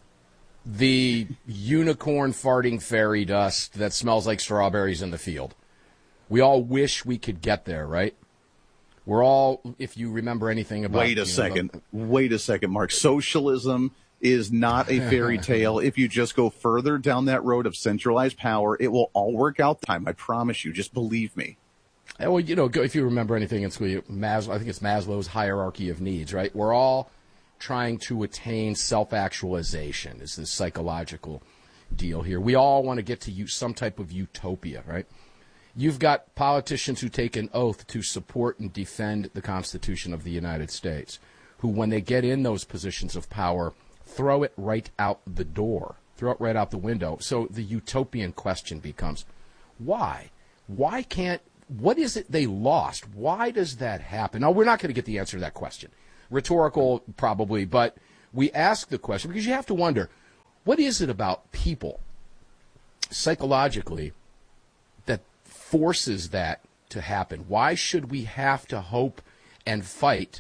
The unicorn farting fairy dust that smells like strawberries in the field. We all wish we could get there, right? We're all, if you remember anything about... Wait a second. Know, the, Wait a second, Mark. Socialism is not a fairy tale. If you just go further down that road of centralized power, it will all work out time. I promise you. Just believe me. Well, you know, if you remember anything in school, Maslow, I think it's Maslow's hierarchy of needs, right? We're all trying to attain self-actualization is this psychological deal here. We all want to get to use some type of utopia, right? You've got politicians who take an oath to support and defend the Constitution of the United States, who, when they get in those positions of power, throw it right out the door, throw it right out the window. So the utopian question becomes, Why? Why can't, what is it they lost? Why does that happen? Now, we're not going to get the answer to that question. Rhetorical, probably, but we ask the question because you have to wonder, what is it about people psychologically that forces that to happen? Why should we have to hope and fight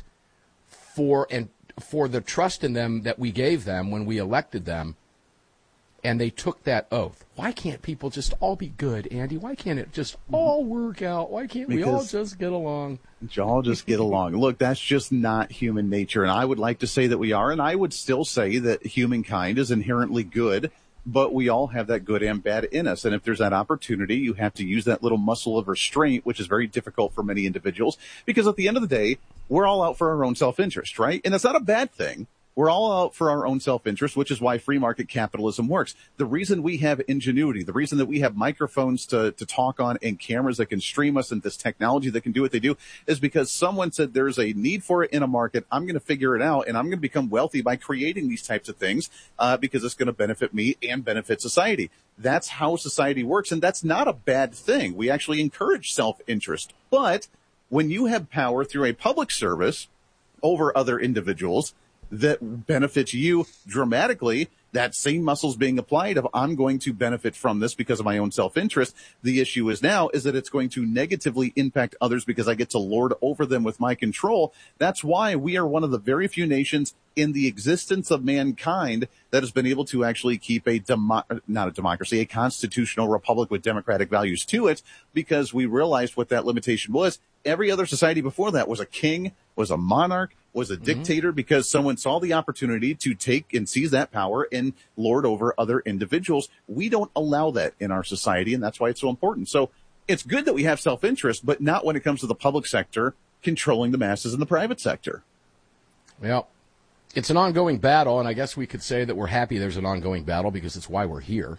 for and for the trust in them that we gave them when we elected them and they took that oath? Why can't people just all be good, Andy? Why can't it just all work out? Why can't we all just get along? All just get along. Look, that's just not human nature, and I would like to say that we are, and I would still say that humankind is inherently good, but we all have that good and bad in us, and if there's that opportunity, you have to use that little muscle of restraint, which is very difficult for many individuals, because at the end of the day, we're all out for our own self-interest, right? And that's not a bad thing. We're all out for our own self-interest, which is why free market capitalism works. The reason we have ingenuity, the reason that we have microphones to, to talk on and cameras that can stream us and this technology that can do what they do is because someone said there's a need for it in a market. I'm going to figure it out, and I'm going to become wealthy by creating these types of things uh, because it's going to benefit me and benefit society. That's how society works, and that's not a bad thing. We actually encourage self-interest. But when you have power through a public service over other individuals that benefits you dramatically, that same muscle's being applied of I'm going to benefit from this because of my own self-interest. The issue is now is that it's going to negatively impact others because I get to lord over them with my control. That's why we are one of the very few nations in the existence of mankind that has been able to actually keep a demo- not a democracy, a constitutional republic with democratic values to it, because we realized what that limitation was. Every other society before that was a king, was a monarch, was a dictator, mm-hmm. because someone saw the opportunity to take and seize that power and lord over other individuals. We don't allow that in our society, and that's why it's so important. So it's good that we have self-interest, but not when it comes to the public sector controlling the masses in the private sector. Well, it's an ongoing battle, and I guess we could say that we're happy there's an ongoing battle because it's why we're here.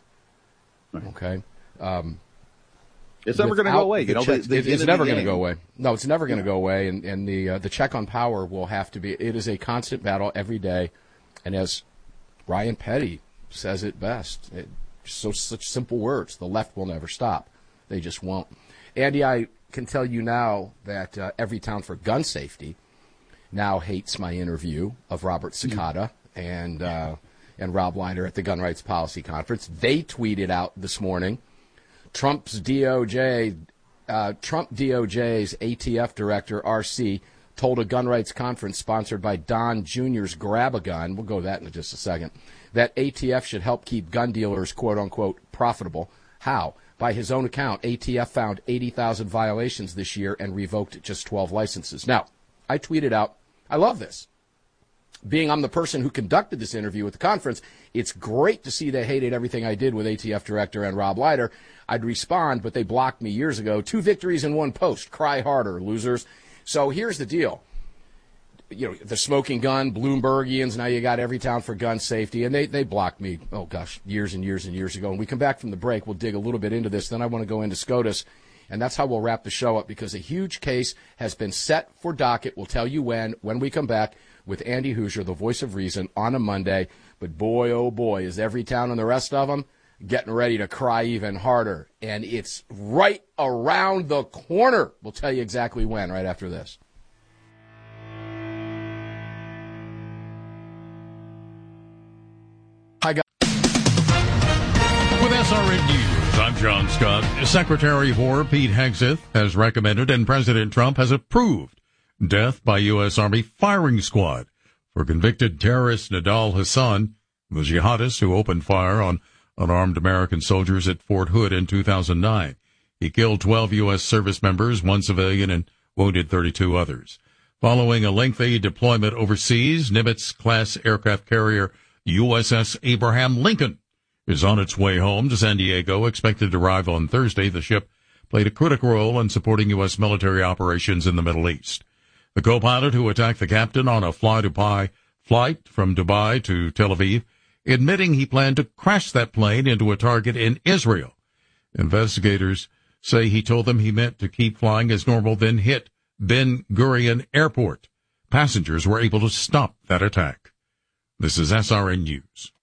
Okay. Um, it's never going to go away. You know, check, the, the, it, it's never going to go away. No, it's never going to yeah. go away, and, and the uh, the check on power will have to be. It is a constant battle every day, and as Ryan Petty says it best, it, so such simple words: the left will never stop. They just won't. Andy, I can tell you now that uh, Everytown for Gun Safety now hates my interview of Robert Cicada mm-hmm. and uh, and Rob Leiter at the Gun Rights Policy Conference. They tweeted out this morning, Trump's D O J, uh, Trump D O J's A T F director, R C, told a gun rights conference sponsored by Don Junior's Grab-A-Gun, we'll go to that in just a second, that A T F should help keep gun dealers, quote-unquote, profitable. How? By his own account, A T F found eighty thousand violations this year and revoked just twelve licenses. Now, I tweeted out, I love this. Being I'm the person who conducted this interview at the conference, it's great to see they hated everything I did with A T F director and Rob Leiter. I'd respond, but they blocked me years ago. Two victories in one post. Cry harder, losers. So here's the deal. You know, the smoking gun, Bloombergians, now you got Everytown for Gun Safety, and they, they blocked me, oh gosh, years and years and years ago. And we come back from the break, we'll dig a little bit into this. Then I want to go into SCOTUS, and that's how we'll wrap the show up, because a huge case has been set for docket. We'll tell you when, when we come back with Andy Hoosier, the voice of reason, on a Monday. But boy, oh boy, is Everytown and the rest of them getting ready to cry even harder. And it's right around the corner. We'll tell you exactly when right after this. Hi, guys. With S R N News, I'm John Scott. Secretary of War Pete Hegseth has recommended and President Trump has approved death by U S. Army firing squad for convicted terrorist Nidal Hasan, the jihadist who opened fire on unarmed American soldiers at Fort Hood in two thousand nine. He killed twelve U S service members, one civilian, and wounded thirty-two others. Following a lengthy deployment overseas, Nimitz-class aircraft carrier U S S Abraham Lincoln is on its way home to San Diego, expected to arrive on Thursday. The ship played a critical role in supporting U S military operations in the Middle East. The co-pilot who attacked the captain on a fly-to-Dubai flight from Dubai to Tel Aviv, admitting he planned to crash that plane into a target in Israel. Investigators say he told them he meant to keep flying as normal, then hit Ben Gurion Airport. Passengers were able to stop that attack. This is S R N News.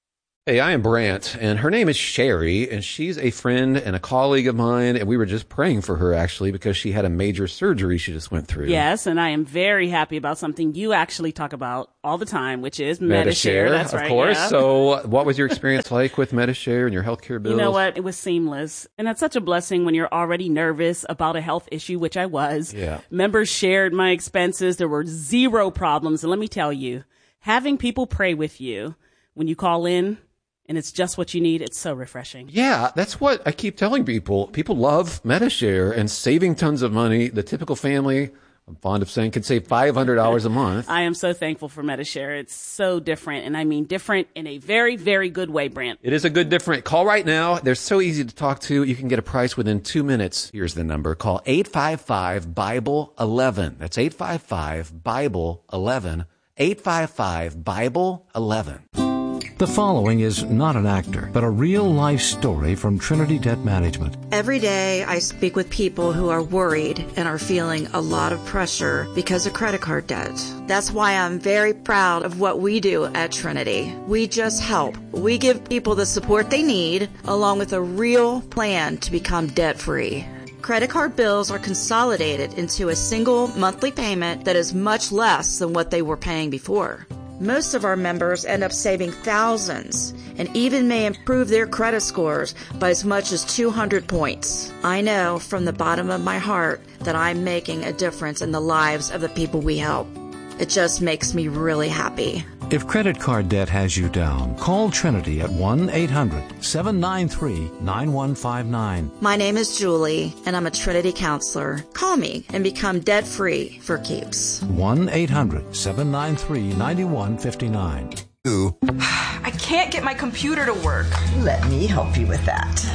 Hey, I am Brant, and her name is Sherry, and she's a friend and a colleague of mine, and we were just praying for her, actually, because she had a major surgery she just went through. Yes, and I am very happy about something you actually talk about all the time, which is Medi-Share. Medi-Share, That's of right, course. yeah. So what was your experience like with Medi-Share and your healthcare bills? You know what? It was seamless. And that's such a blessing when you're already nervous about a health issue, which I was. Yeah. Members shared my expenses. There were zero problems. And let me tell you, having people pray with you when you call in, and it's just what you need, it's so refreshing. Yeah, that's what I keep telling people. People love Medi-Share and saving tons of money. The typical family, I'm fond of saying, can save five hundred dollars a month. I am so thankful for Medi-Share. It's so different, and I mean different in a very, very good way, Brant. It is a good different. Call right now. They're so easy to talk to. You can get a price within two minutes. Here's the number. Call eight five five, Bible eleven. That's eight five five, Bible eleven. eight five five, Bible eleven. The following is not an actor, but a real-life story from Trinity Debt Management. Every day I speak with people who are worried and are feeling a lot of pressure because of credit card debt. That's why I'm very proud of what we do at Trinity. We just help. We give people the support they need, along with a real plan to become debt-free. Credit card bills are consolidated into a single monthly payment that is much less than what they were paying before. Most of our members end up saving thousands and even may improve their credit scores by as much as two hundred points. I know from the bottom of my heart that I'm making a difference in the lives of the people we help. It just makes me really happy. If credit card debt has you down, call Trinity at one eight hundred, seven nine three, nine one five nine. My name is Julie, and I'm a Trinity counselor. Call me and become debt-free for keeps. one eight hundred, seven nine three, nine one five nine. Ooh. I can't get my computer to work. Let me help you with that.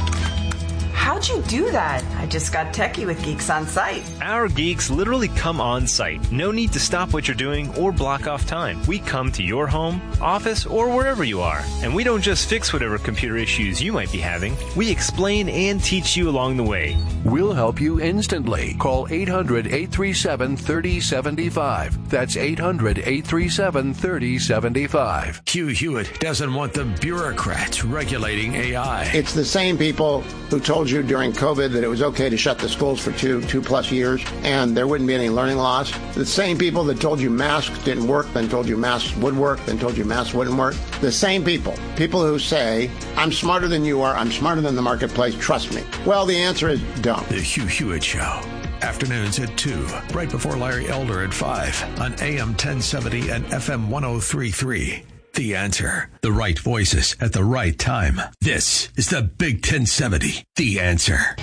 How'd you do that? I just got techie with Geeks on Site. Our geeks literally come on site. No need to stop what you're doing or block off time. We come to your home, office, or wherever you are. And we don't just fix whatever computer issues you might be having. We explain and teach you along the way. We'll help you instantly. Call eight hundred, eight three seven, three oh seven five. That's eight hundred, eight three seven, three oh seven five. Hugh Hewitt doesn't want the bureaucrats regulating A I. It's the same people who told you during COVID that it was okay to shut the schools for two, two plus years and there wouldn't be any learning loss. The same people that told you masks didn't work, then told you masks would work, then told you masks wouldn't work. The same people. People who say, I'm smarter than you are, I'm smarter than the marketplace, trust me. Well, the answer is don't. The Hugh Hewitt Show. Afternoons at two, right before Larry Elder at five on A M ten seventy and F M one oh three point three. The Answer. The right voices at the right time. This is the Big ten seventy. The Answer.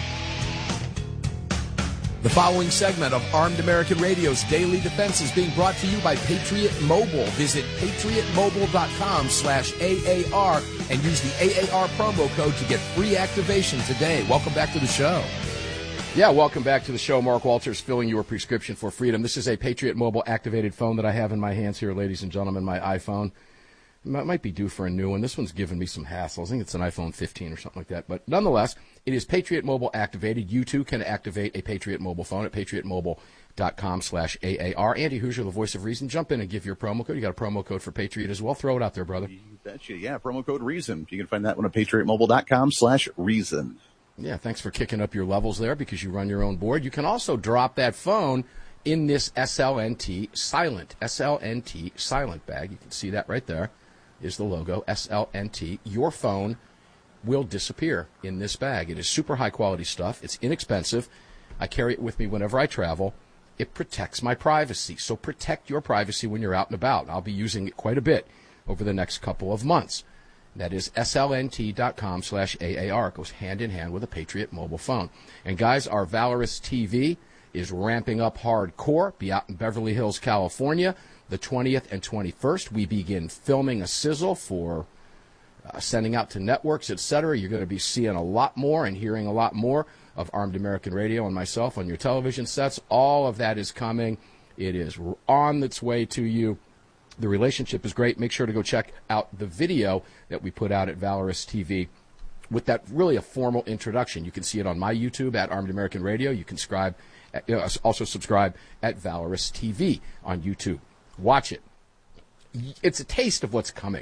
The following segment of Armed American Radio's Daily Defense is being brought to you by Patriot Mobile. Visit patriotmobile.com slash AAR and use the A A R promo code to get free activation today. Welcome back to the show. Yeah, welcome back to the show. Mark Walters filling your prescription for freedom. This is a Patriot Mobile activated phone that I have in my hands here, ladies and gentlemen, my iPhone. It might be due for a new one. This one's giving me some hassles. I think it's an iPhone fifteen or something like that. But nonetheless, it is Patriot Mobile activated. You too can activate a Patriot Mobile phone at patriotmobile.com slash AAR. Andy Hoosier, the voice of reason. Jump in and give your promo code. You got a promo code for Patriot as well. Throw it out there, brother. You betcha. Yeah, promo code REASON. You can find that one at patriotmobile.com slash reason. Yeah, thanks for kicking up your levels there because you run your own board. You can also drop that phone in this S L N T Silent, S L N T Silent bag. You can see that right there. Is the logo, S L N T. Your phone will disappear in this bag. It is super high-quality stuff. It's inexpensive. I carry it with me whenever I travel. It protects my privacy. So protect your privacy when you're out and about. I'll be using it quite a bit over the next couple of months. That is S L N T dot com slash A A R. It goes hand-in-hand with a Patriot mobile phone. And, guys, our Valorous T V is ramping up hardcore. Be out in Beverly Hills, California. The twentieth and twenty-first, we begin filming a sizzle for uh, sending out to networks, et cetera. You're going to be seeing a lot more and hearing a lot more of Armed American Radio and myself on your television sets. All of that is coming. It is on its way to you. The relationship is great. Make sure to go check out the video that we put out at Valorous T V with that really a formal introduction. You can see it on my YouTube at Armed American Radio. You can subscribe, at, you know, also subscribe at Valorous T V on YouTube. Watch it. It's a taste of what's coming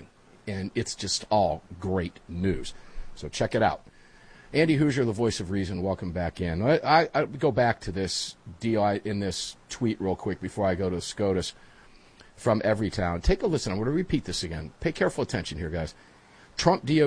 and it's just all great news. So check it out. Andy Hoosier, the voice of reason, welcome back in. I, I, I go back to this deal I, in this tweet real quick before I go to SCOTUS from Everytown. Take a listen. I'm going to repeat this again. Pay careful attention here, guys. Trump D O